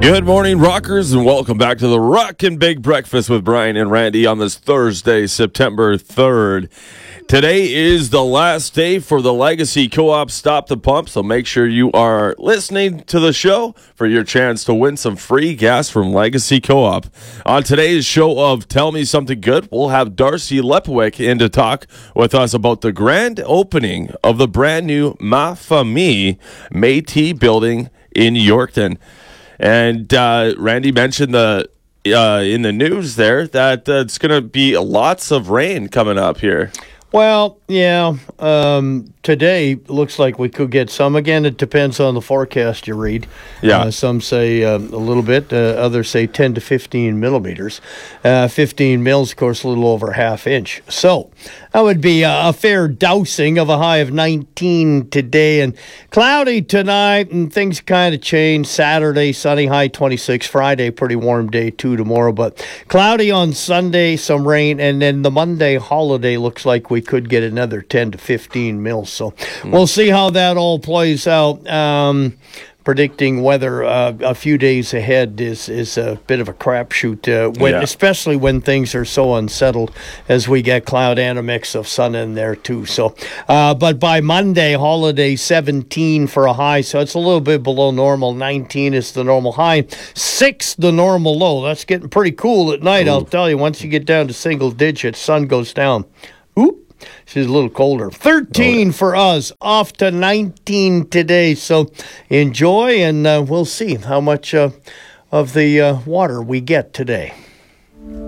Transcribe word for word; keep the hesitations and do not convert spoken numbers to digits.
Good morning, rockers, and welcome back to the Rockin' Big Breakfast with Brian and Randy on this Thursday, September third. Today is the last day for the Legacy Co-op Stop the Pump, so make sure you are listening to the show for your chance to win some free gas from Legacy Co-op. On today's show of Tell Me Something Good, we'll have Darcy Lepwick in to talk with us about the grand opening of the brand new Ma Famille Métis building in Yorkton. And uh, Randy mentioned the uh, in the news there that uh, it's going to be lots of rain coming up here. Well, yeah, um, today looks like we could get some. Again, it depends on the forecast you read. Yeah. Uh, some say um, a little bit. Uh, others say ten to fifteen millimeters. Uh, fifteen mils, of course, a little over half inch. So that would be a, a fair dousing of a high of nineteen today. And cloudy tonight, and things kind of change. Saturday, sunny, high twenty-six. Friday, pretty warm day, too, tomorrow. But cloudy on Sunday, some rain. And then the Monday holiday looks like we could get another ten to fifteen mils. So mm. we'll see how that all plays out. Um, predicting weather uh, a few days ahead is, is a bit of a crapshoot, uh, when, yeah. especially when things are so unsettled as we get cloud and a mix of sun in there too. So, uh, but by Monday, holiday seventeen for a high, so it's a little bit below normal. nineteen is the normal high, six the normal low. That's getting pretty cool at night. Ooh. I'll tell you, once you get down to single digits, sun goes down. Oop. She's a little colder. thirteen for us, off to nineteen today. So enjoy, and uh, we'll see how much uh, of the uh, water we get today.